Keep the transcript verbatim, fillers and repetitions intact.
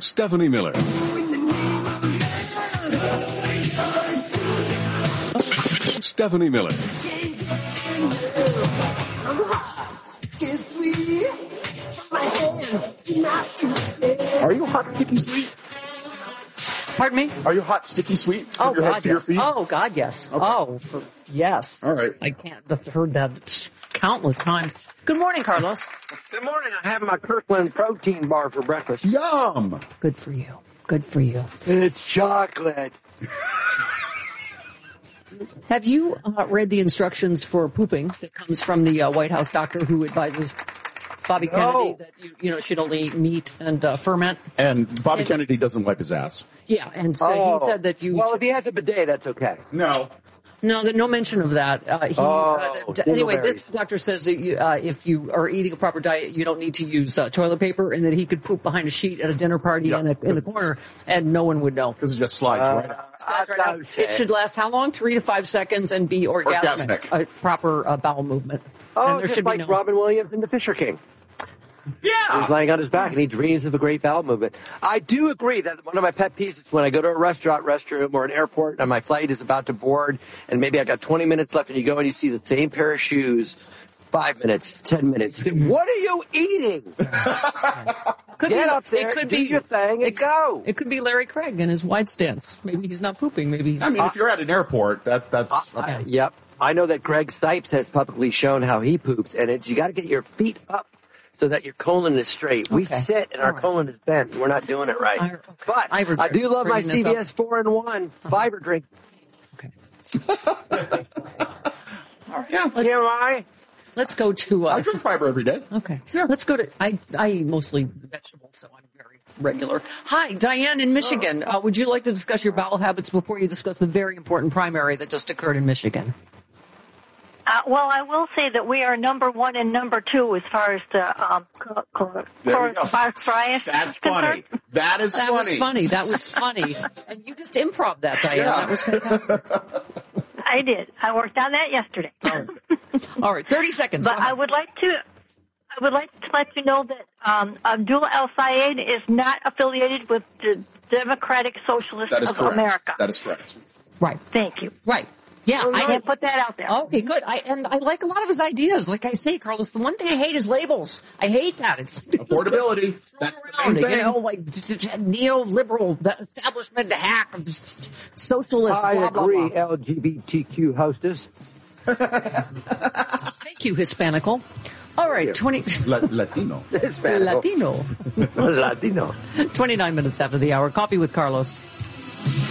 Stephanie Miller. Stephanie Miller. Are you hot, sticky, sweet? Pardon me? Are you hot, sticky, sweet? From Oh, your head God, to your yes. feet? Oh, God, yes. Okay. Oh, for, yes. All right. I can't. I've heard that countless times. Good morning, Carlos. Good morning. I have my Kirkland protein bar for breakfast. Yum! Good for you. Good for you. It's chocolate. Have you uh, read the instructions for pooping that comes from the uh, White House doctor who advises Bobby No. Kennedy that you, you know should only eat meat and uh, ferment? And Bobby And- Kennedy doesn't wipe his ass. Yeah, and so Oh. he said that you. Well, if he has a bidet, that's okay. No. No, there, no mention of that. Uh, he, Oh, uh, d- anyway, dingleberries. this doctor says that you, uh, if you are eating a proper diet, you don't need to use uh, toilet paper, and that he could poop behind a sheet at a dinner party Yeah. in, a, in the corner, and no one would know. Because it just slides right out. Slides right out. Okay. It should last how long? Three to five seconds, and be orgasmic. Orgasmic. A proper uh, bowel movement. Oh, and there just should like be no. Robin Williams in The Fisher King. He's Yeah! lying on his back and he dreams of a great bowel movement. I do agree that one of my pet peeves is when I go to a restaurant restroom or an airport and my flight is about to board and maybe I got twenty minutes left and you go and you see the same pair of shoes, five minutes, ten minutes. What are you eating? Could Get be, up there, it could do be, your thing, and it, go. It could be Larry Craig in his wide stance. Maybe he's not pooping. Maybe he's. I mean, if you're at an airport, that that's... I- yep. I know that Greg Stipes has publicly shown how he poops, and it's you got to get your feet up so that your colon is straight. We Okay. sit and our All right. colon is bent. We're not doing it right. I- okay. But I I, regret do love my bringing this C V up. S four in one fiber drink. Okay. Yeah. Here I. Let's go to. Uh, I drink fiber every day. Okay. Let's go to, I, I eat mostly vegetables, so I'm very regular. Hi, Diane in Michigan. Uh, would you like to discuss your bowel habits before you discuss the very important primary that just occurred in Michigan? Uh, well, I will say that we are number one and number two as far as the um, co- co- There you go. coronavirus That's is concerned. funny. That is That funny. was funny. That was funny. And you just improv that, Diane. Yeah. That was fantastic. I did. I worked on that yesterday. All right, thirty seconds. But Go ahead. I would like to, I would like to let you know that um, Abdullah El Sayed is not affiliated with the Democratic Socialists That is of correct. America. That is correct. Right, Thank you. right. Yeah, I I can't put that out there. Okay, good. I and I like a lot of his ideas. Like I say, Carlos, the one thing I hate is labels. I hate that. It's Affordability. That's the main around, thing. you know, like d- d- neoliberal, the establishment hack, socialist. I blah, blah, agree, blah. L G B T Q hostess. Thank you, Hispanical. All right, twenty La- Latino. Hispanic. Latino. Latino. Twenty-nine minutes after the hour. Coffee with Carlos.